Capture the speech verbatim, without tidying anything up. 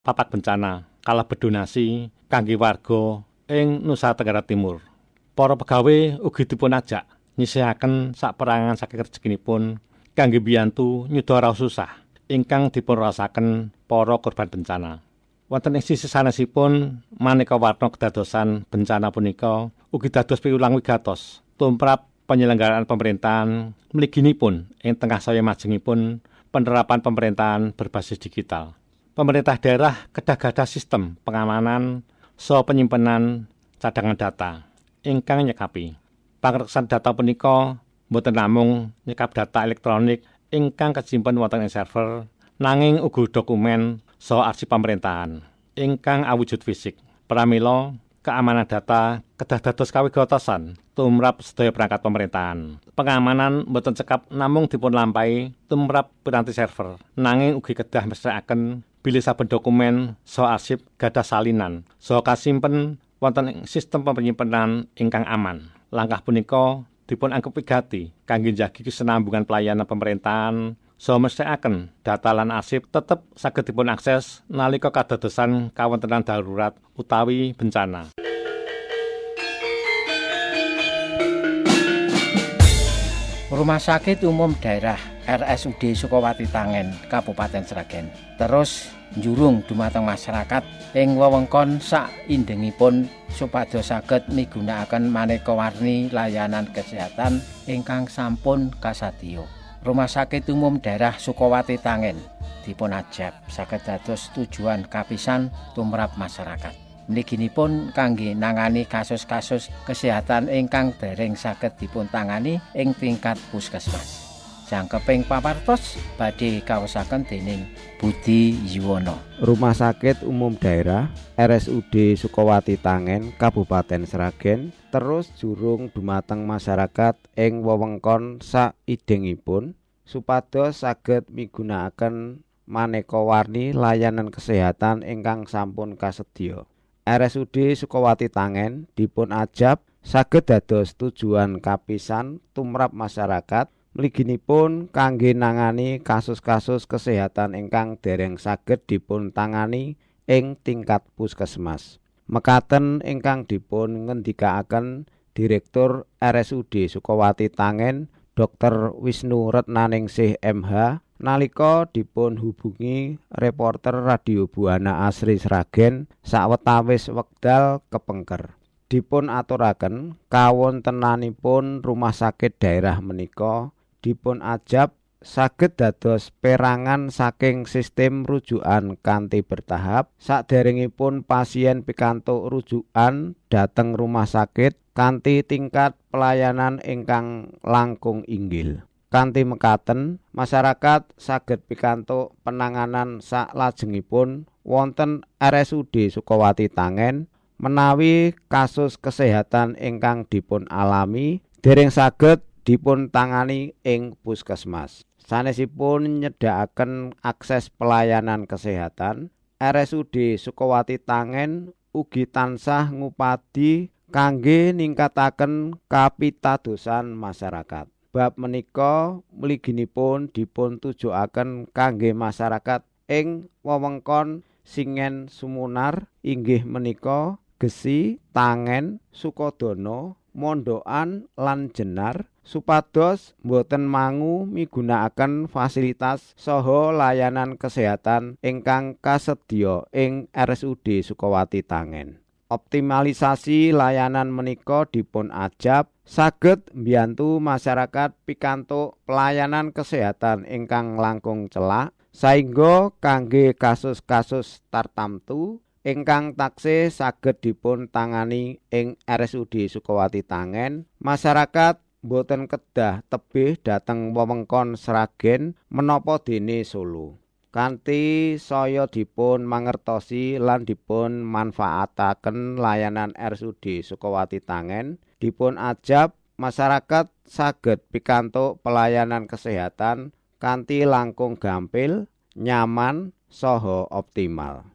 papak bencana kalebet donasi kangge warga ing Nusa Tenggara Timur. Para pegawe ugi dipunajak nyisihaken saperangan saking rezekinipun kangge mbiyantu nyuda rau susah ingkang dipunrasaken para korban bencana. Wonten ing sisi sanesipun maneka warna kedadosan bencana punika ugi dados piwulang wigatos tumrap penyelenggaraan pemerintahan mliginipun ing tengah saya majengipun penerapan pemerintahan berbasis digital. Pemerintah daerah kedah gadah sistem pengamanan saha penyimpanan cadangan data ingkang nyekapi. Pangreksan data punika boten namung nyekap data elektronik ingkang kasimpen wonten ing server, nanging uga dokumen saha arsip pemerintahan ingkang awujud fisik. Pramila keamanan data kedah dados kawigotosan tumrap sedaya perangkat pemerintahan. Pengamanan boten cekap namung dipunlampahi tumrap piranti server, nanging ugi kedah mesthekaken bilih saben dokumen saha arsip gadah salinan saha kasimpen wonten ing sistem penyimpenan ingkang aman. Langkah punika dipun anggep wigati kangge njagi kesinambungan pelayanan pemerintahan saha mesthekaken data lan arsip tetep saged dipun akses nalika kadadosan kawontenan darurat utawi bencana. Rumah Sakit Umum Daerah R S U D Sukowati Tangen, Kabupaten Sragen, terus njurung dumateng masyarakat ing wewengkon saindhengipun supados saged migunakaken maneka warni layanan kesehatan ingkang sampun kasadya. Rumah Sakit Umum Daerah Sukowati Tangen dipun ajab saged dados tujuan kapisan tumrap masyarakat. Mliginipun kangge nangani kasus-kasus kesehatan ingkang dereng saged dipun tangani ing tingkat puskesmas. Jangkeping pawartos badhe kaosaken dening Budi Yuwono. Rumah Sakit Umum Daerah R S U D Sukowati Tangen, Kabupaten Sragen, terus jurung dumateng masyarakat ing wewengkon saidhengipun supados saged migunakaken maneka warni layanan kesehatan ingkang sampun kasedya. R S U D Sukowati Tangen dipun ajab saged dados tujuan kapisan tumrap masyarakat mliginipun kangge nangani kasus-kasus kesehatan ingkang dereng saged dipun tangani ing tingkat puskesmas. Mekaten ingkang dipun ngendikaaken Direktur R S U D Sukowati Tangen Dokter Wisnu Retnaningsih M H nalika dipun hubungi reporter Radio Buana Asri Sragen sawetawis wekdal kepengker. Dipun aturaken kawontenanipun rumah sakit daerah menika dipun ajab saged dados perangan saking sistem rujukan kanthi bertahap saderengipun pasien pikantuk rujukan dhateng rumah sakit kanthi tingkat pelayanan ingkang langkung inggil. Kanthi mekaten, masyarakat saged pikantuk penanganan saklajengipun wonten R S U D Sukowati Tangen menawi kasus kesehatan ingkang dipun alami dereng saged dipun tangani ing puskesmas. Sanesipun nyedakaken akses pelayanan kesehatan, R S U D Sukowati Tangen ugi tansah ngupadi kangge ningkataken kapitadosan masyarakat. Bab menika mliginipun dipun tujuaken kangge masyarakat ing wewengkon Singen Sumunar inggih menika Gesi, Tangen, Sukodono, Mondokan lan Jenar supados boten mangu migunakaken fasilitas saha layanan kesehatan ingkang kasedya ing R S U D Sukowati Tangen. Optimalisasi layanan menika dipun ajab saged mbiyantu masyarakat pikantuk pelayanan kesehatan ingkang langkung celak saengga kangge kasus-kasus tartamtu ingkang taksih saged dipun tangani ing R S U D Sukowati Tangen, masyarakat boten kedah tebih dhateng wewengkon Sragen menapa dene Solo. Kanthi saya dipun mangertosi lan dipun manfaataken layanan R S U D Sukowati Tangen, dipun ajab masyarakat saged pikantuk pelayanan kesehatan kanthi langkung gampil, nyaman, saha optimal.